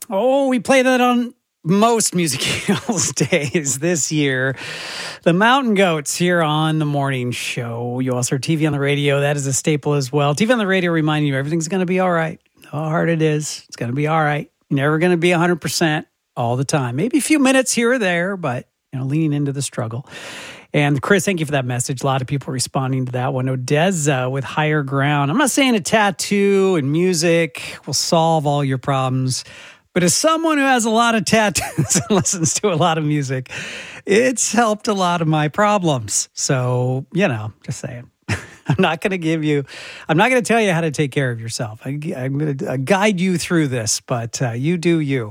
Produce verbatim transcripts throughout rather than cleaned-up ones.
Oh, we play that on most Music Heals days this year. The Mountain Goats here on the morning show. You also heard T V on the radio. That is a staple as well. T V on the radio reminding you everything's going to be all right. How hard it is. It's going to be all right. You're never going to be one hundred percent all the time. Maybe a few minutes here or there, but you know, leaning into the struggle. And Chris, thank you for that message. A lot of people responding to that one. Odessa with Higher Ground. I'm not saying a tattoo and music will solve all your problems, but as someone who has a lot of tattoos and listens to a lot of music, it's helped a lot of my problems. So, you know, just saying. I'm not going to give you, I'm not going to tell you how to take care of yourself. I, I'm going to guide you through this, but uh, you do you.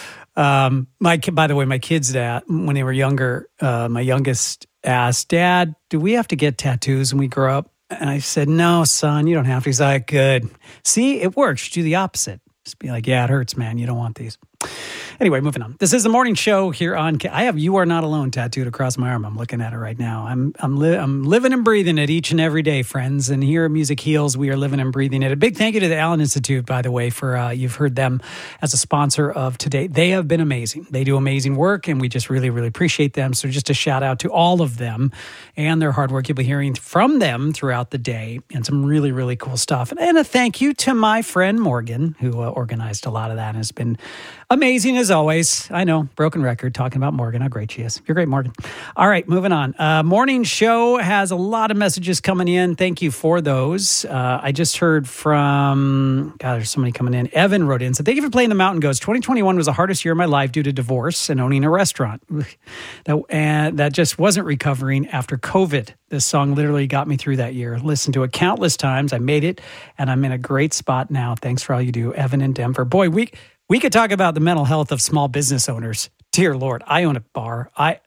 Um, my kid, by the way, my kids, dad, when they were younger, uh, my youngest asked, Dad, do we have to get tattoos when we grow up? And I said, no, son, you don't have to. He's like, good. See, it works. You do the opposite. Just be like, yeah, it hurts, man. You don't want these. Anyway, moving on. This is the morning show here on. I have "You Are Not Alone" tattooed across my arm. I'm looking at it right now. I'm I'm li- I'm living and breathing it each and every day, friends. And here at Music Heals, we are living and breathing it. A big thank you to the Allen Institute, by the way, for uh, you've heard them as a sponsor of today. They have been amazing. They do amazing work, and we just really, really appreciate them. So just a shout out to all of them and their hard work. You'll be hearing from them throughout the day, and some really, really cool stuff. And, and a thank you to my friend Morgan, who uh, organized a lot of that and has been amazing as always. I know, broken record, talking about Morgan, how great she is. You're great, Morgan. All right, moving on. Uh, morning show has a lot of messages coming in. Thank you for those. Uh, I just heard from, God, there's so many coming in. Evan wrote in, said, thank you for playing The Mountain Goats. twenty twenty-one was the hardest year of my life due to divorce and owning a restaurant. that, and that just wasn't recovering after COVID. This song literally got me through that year. Listened to it countless times. I made it, and I'm in a great spot now. Thanks for all you do, Evan in Denver. Boy, we... We could talk about the mental health of small business owners. Dear Lord, I own a bar. I,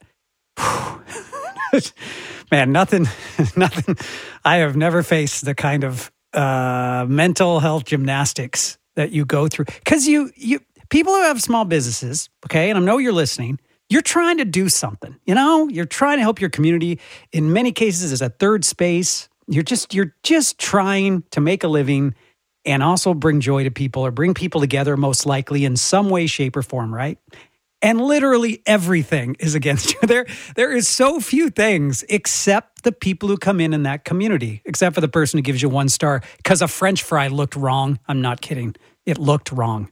man, nothing, nothing. I have never faced the kind of uh, mental health gymnastics that you go through. Because you, you, people who have small businesses, okay, and I know you're listening, you're trying to do something. You know, you're trying to help your community. In many cases, as a third space, you're just, you're just trying to make a living and also bring joy to people or bring people together, most likely in some way, shape, or form, right? And literally everything is against you. There, there is so few things except the people who come in in that community, except for the person who gives you one star because a French fry looked wrong. I'm not kidding. It looked wrong.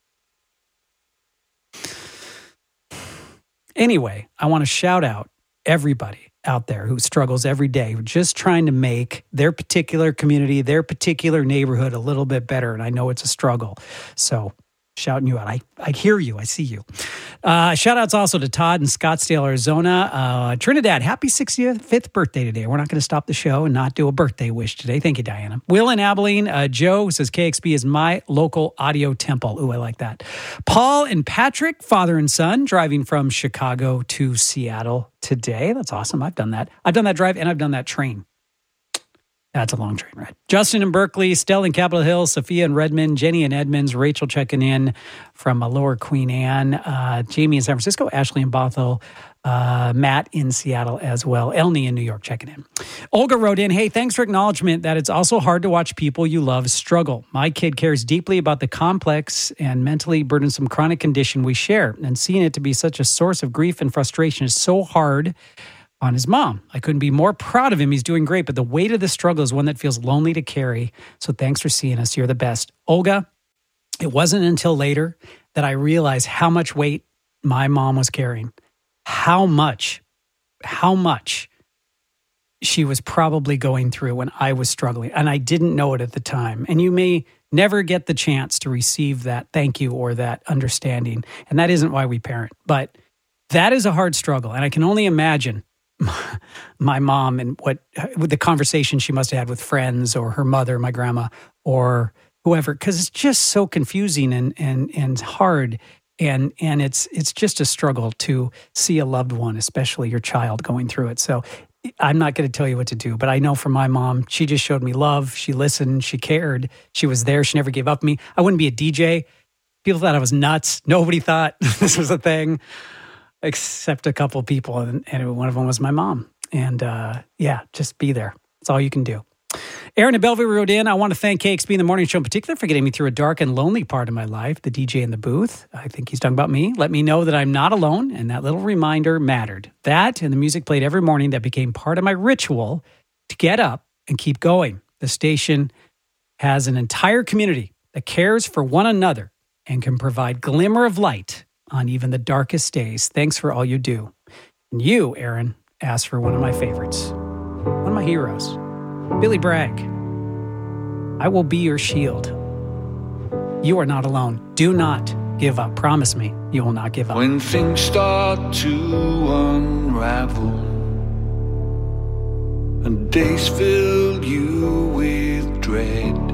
Anyway, I want to shout out everybody out there who struggles every day, just trying to make their particular community, their particular neighborhood a little bit better. And I know it's a struggle. So shouting you out. I, I hear you. I see you. Uh, shout outs also to Todd in Scottsdale, Arizona. Uh, Trinidad, happy sixty-fifth birthday today. We're not going to stop the show and not do a birthday wish today. Thank you, Diana. Will in Abilene. Uh, Joe says K X B is my local audio temple. Ooh, I like that. Paul and Patrick, father and son, driving from Chicago to Seattle today. That's awesome. I've done that. I've done that drive and I've done that train. That's a long train ride. Justin in Berkeley, Stella in Capitol Hill, Sophia in Redmond, Jenny in Edmonds, Rachel checking in from uh, Lower Queen Anne, uh, Jamie in San Francisco, Ashley in Bothell, uh, Matt in Seattle as well, Elney in New York checking in. Olga wrote in, hey, thanks for acknowledgement that it's also hard to watch people you love struggle. My kid cares deeply about the complex and mentally burdensome chronic condition we share, and seeing it to be such a source of grief and frustration is so hard on his mom. I couldn't be more proud of him. He's doing great, but the weight of the struggle is one that feels lonely to carry. So thanks for seeing us. You're the best. Olga, it wasn't until later that I realized how much weight my mom was carrying. How much, how much she was probably going through when I was struggling. And I didn't know it at the time. And you may never get the chance to receive that thank you or that understanding. And that isn't why we parent. But that is a hard struggle. And I can only imagine my mom and what with the conversation she must have had with friends or her mother, my grandma, or whoever, because it's just so confusing and and and hard, and and it's it's just a struggle to see a loved one, especially your child, going through it. So I'm not going to tell you what to do, but I know from my mom, she just showed me love. She listened, she cared, she was there, she never gave up on me. I wouldn't be a D J. People thought I was nuts. Nobody thought this was a thing, except a couple of people, and, and one of them was my mom. And uh, yeah, just be there. That's all you can do. Aaron in Bellevue wrote in, I want to thank K X B in the Morning Show in particular for getting me through a dark and lonely part of my life, the D J in the booth. I think he's talking about me. Let me know that I'm not alone, and that little reminder mattered. That and the music played every morning that became part of my ritual to get up and keep going. The station has an entire community that cares for one another and can provide glimmer of light on even the darkest days. Thanks for all you do. And you, Aaron, asked for one of my favorites, one of my heroes. Billy Bragg, I will be your shield. You are not alone. Do not give up. Promise me you will not give up. When things start to unravel and days fill you with dread,